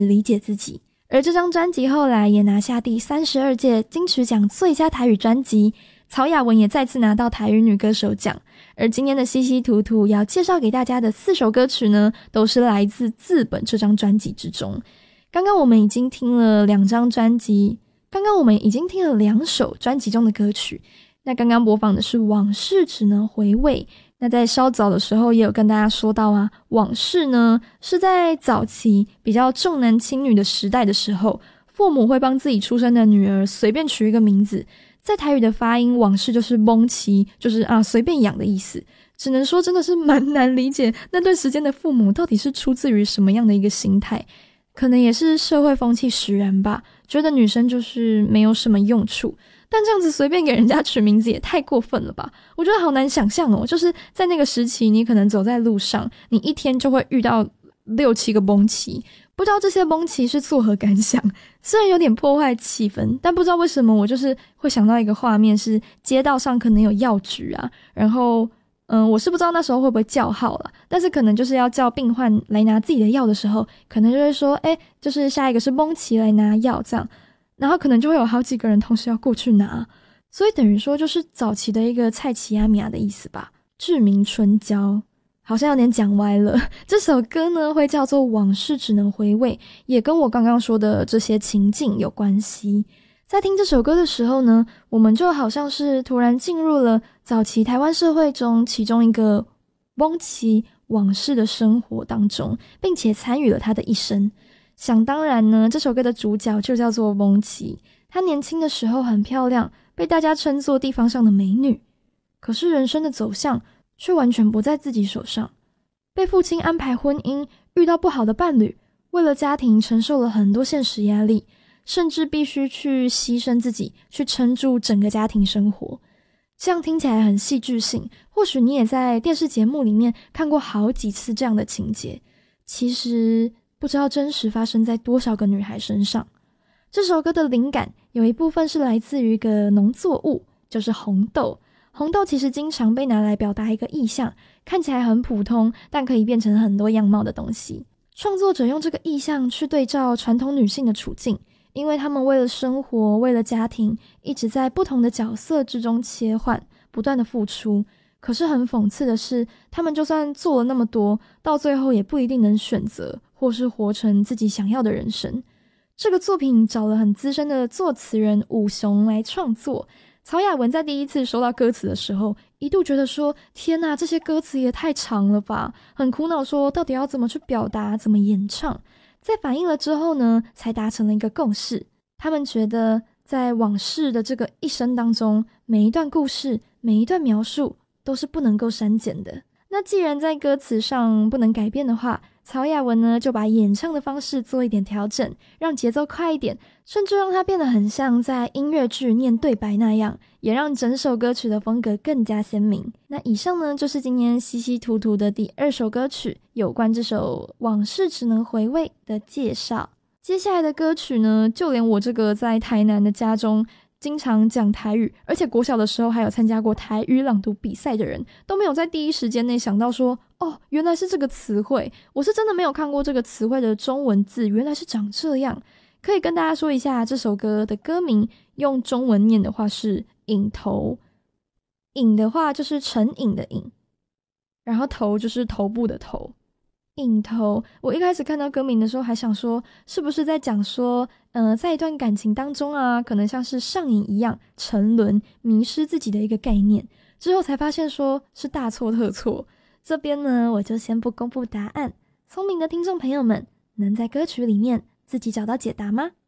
理解自己。而这张专辑后来也拿下第32届金曲奖最佳台语专辑，曹雅雯也再次拿到台语女歌手奖。而今天的西西图图要介绍给大家的4首歌曲呢，都是来自《自本》这张专辑之中。刚刚我们已经听了2首专辑中的歌曲，那刚刚播放的是《往事只能回味》。那在稍早的时候也有跟大家说到啊，往事呢是在早期比较重男轻女的时代的时候，父母会帮自己出生的女儿随便取一个名字，在台语的发音往事就是蒙奇，就是随便养的意思。只能说真的是蛮难理解那段时间的父母到底是出自于什么样的一个心态，可能也是社会风气使然吧，觉得女生就是没有什么用处。但这样子随便给人家取名字也太过分了吧，我觉得好难想象哦，就是在那个时期你可能走在路上，你一天就会遇到6-7个蒙奇，不知道这些蒙奇是作何感想。虽然有点破坏气氛，但不知道为什么我就是会想到一个画面，是街道上可能有药局啊，然后我是不知道那时候会不会叫号了，但是可能就是要叫病患来拿自己的药的时候，可能就会说就是下一个是蒙奇来拿药这样，然后可能就会有好几个人同时要过去拿，所以等于说就是早期的一个菜奇亚米亚的意思吧。志明春娇好像有点讲歪了，这首歌呢会叫做往事只能回味，也跟我刚刚说的这些情境有关系。在听这首歌的时候呢，我们就好像是突然进入了早期台湾社会中其中一个蒙奇往事的生活当中，并且参与了他的一生。想当然呢，这首歌的主角就叫做蒙奇，她年轻的时候很漂亮，被大家称作地方上的美女。可是人生的走向却完全不在自己手上，被父亲安排婚姻，遇到不好的伴侣，为了家庭承受了很多现实压力，甚至必须去牺牲自己，去撑住整个家庭生活。这样听起来很戏剧性，或许你也在电视节目里面看过好几次这样的情节，其实不知道真实发生在多少个女孩身上。这首歌的灵感有一部分是来自于一个农作物，就是红豆。红豆其实经常被拿来表达一个意象，看起来很普通，但可以变成很多样貌的东西。创作者用这个意象去对照传统女性的处境，因为她们为了生活，为了家庭，一直在不同的角色之中切换，不断的付出。可是很讽刺的是，她们就算做了那么多，到最后也不一定能选择或是活成自己想要的人生。这个作品找了很资深的作词人武雄来创作。曹雅雯在第一次收到歌词的时候，一度觉得说天哪，这些歌词也太长了吧，很苦恼说到底要怎么去表达，怎么演唱。在反映了之后呢，才达成了一个共识。他们觉得在往事的这个一生当中，每一段故事，每一段描述都是不能够删减的。那既然在歌词上不能改变的话，曹雅雯呢就把演唱的方式做一点调整，让节奏快一点，甚至让它变得很像在音乐剧念对白那样，也让整首歌曲的风格更加鲜明。那以上呢就是今天西西图图的第2首歌曲，有关这首往事只能回味的介绍。接下来的歌曲呢，就连我这个在台南的家中经常讲台语，而且国小的时候还有参加过台语朗读比赛的人，都没有在第一时间内想到说原来是这个词汇。我是真的没有看过这个词汇的中文字原来是长这样。可以跟大家说一下这首歌的歌名，用中文念的话是影头，影的话就是成瘾的瘾，然后头就是头部的头。影头，我一开始看到歌名的时候还想说是不是在讲说在一段感情当中啊，可能像是上瘾一样沉沦迷失自己的一个概念，之后才发现说是大错特错。这边呢我就先不公布答案，聪明的听众朋友们能在歌曲里面自己找到解答吗？